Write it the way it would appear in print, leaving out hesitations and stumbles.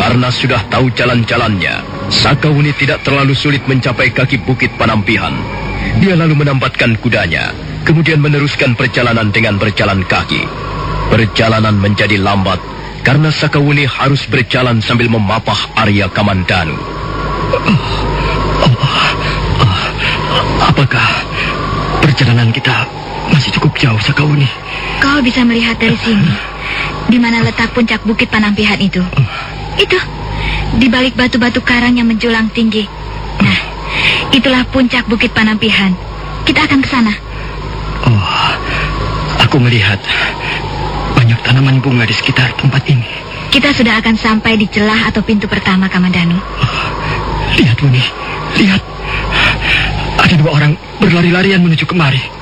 Karena sudah tahu jalan-jalannya, Sakawuni tidak terlalu sulit mencapai kaki bukit Panampihan. Dia lalu menambatkan kudanya, kemudian meneruskan perjalanan dengan berjalan kaki. Perjalanan menjadi lambat, karena Sakawuni harus berjalan sambil memapah Arya Kamandanu. Apakah perjalanan kita masih cukup jauh, Sakawuni? Kau bisa melihat dari sini, di mana letak puncak bukit Panampihan itu. Itu, di balik batu-batu karang yang menjulang tinggi. Nah, itulah puncak bukit Panampihan. Kita akan ke sana. Oh, aku melihat banyak tanaman bunga di sekitar tempat ini. Kita sudah akan sampai di celah atau pintu pertama, Kamandanu. Lihat, Wuni. Lihat. Ada dua orang berlari-larian menuju kemari.